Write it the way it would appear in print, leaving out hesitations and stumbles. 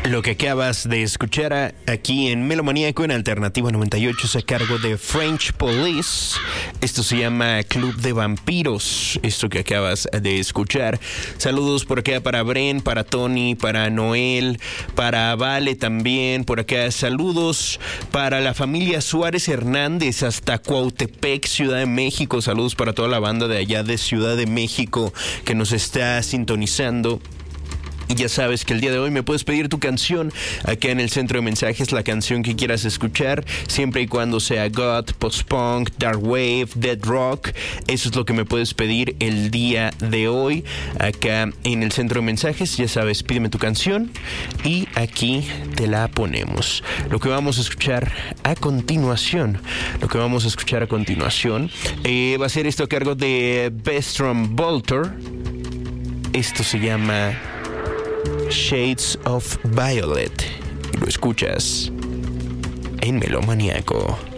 Lo que acabas de escuchar aquí en Melomaníaco en Alternativa 98 es a cargo de French Police. Esto se llama Club de Vampiros, esto que acabas de escuchar. Saludos por acá para Bren, para Tony, para Noel, para Vale también por acá. Saludos para la familia Suárez Hernández hasta Cuautepec, Ciudad de México. Saludos para toda la banda de allá de Ciudad de México que nos está sintonizando. Y ya sabes que el día de hoy me puedes pedir tu canción acá en el centro de mensajes, la canción que quieras escuchar, siempre y cuando sea goth, post-punk, dark wave, dead rock. Eso es lo que me puedes pedir el día de hoy acá en el centro de mensajes. Ya sabes, pídeme tu canción y aquí te la ponemos. Lo que vamos a escuchar a continuación, va a ser esto a cargo de Bestrom Bolter. Esto se llama Shades of Violet. Y lo escuchas en Melomaníaco.